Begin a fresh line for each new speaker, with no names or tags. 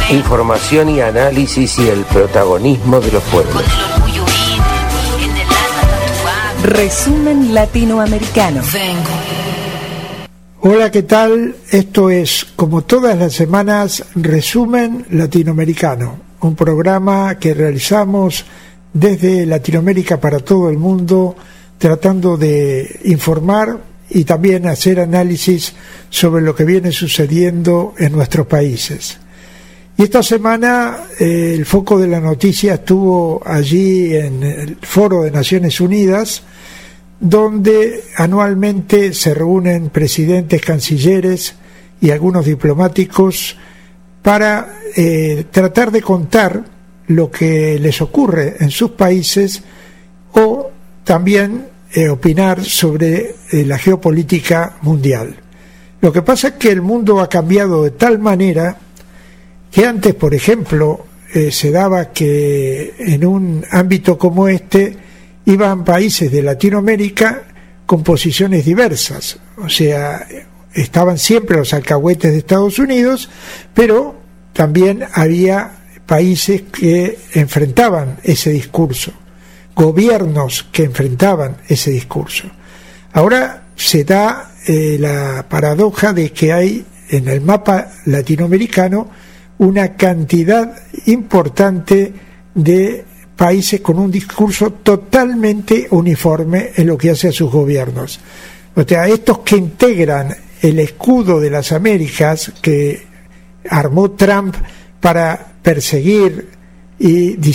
Información y análisis y el protagonismo de los pueblos.
Resumen latinoamericano.
Hola, ¿qué tal? Esto es, como todas las semanas, Resumen Latinoamericano, un programa que realizamos desde Latinoamérica para todo el mundo, tratando de informar y también hacer análisis sobre lo que viene sucediendo en nuestros países. Y esta semana el foco de la noticia estuvo allí en el Foro de Naciones Unidas, donde anualmente se reúnen presidentes, cancilleres y algunos diplomáticos para tratar de contar lo que les ocurre en sus países o también opinar sobre la geopolítica mundial. Lo que pasa es que el mundo ha cambiado de tal manera que antes, por ejemplo, se daba que en un ámbito como este iban países de Latinoamérica con posiciones diversas, o sea, estaban siempre los alcahuetes de Estados Unidos, pero también había países que enfrentaban ese discurso, gobiernos que enfrentaban ese discurso. Ahora se da la paradoja de que hay en el mapa latinoamericano una cantidad importante de países con un discurso totalmente uniforme en lo que hace a sus gobiernos. O sea, estos que integran el escudo de las Américas que armó Trump para perseguir y